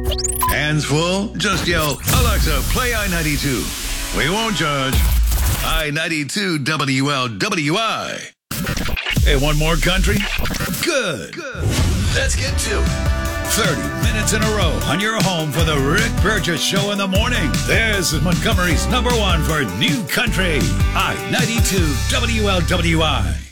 Hands full? Just yell, Alexa, play I-92. We won't judge. I-92 WLWI. Hey, one more country? Good. Let's get to it. 30 minutes in a row on your home for the Rick Burgess Show in the morning. This is Montgomery's #1 for New Country. I-92 WLWI.